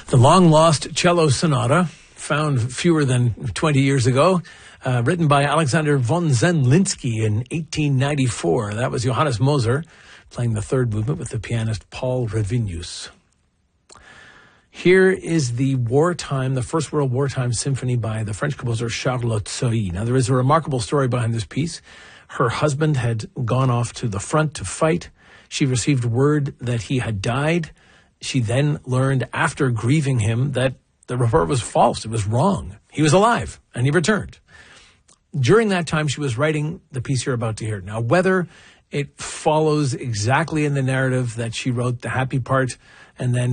The long-lost cello sonata, found fewer than 20 years ago, written by Alexander von Zemlinsky in 1894. That was Johannes Moser playing the third movement with the pianist Paul Revinius. Here is the First World Wartime Symphony by the French composer Charles Tsoi. Now, there is a remarkable story behind this piece. Her husband had gone off to the front to fight. She received word that he had died. She then learned, after grieving him, that the report was false. It was wrong. He was alive, and he returned. During that time, she was writing the piece you're about to hear. Now, whether it follows exactly in the narrative that she wrote the happy part and then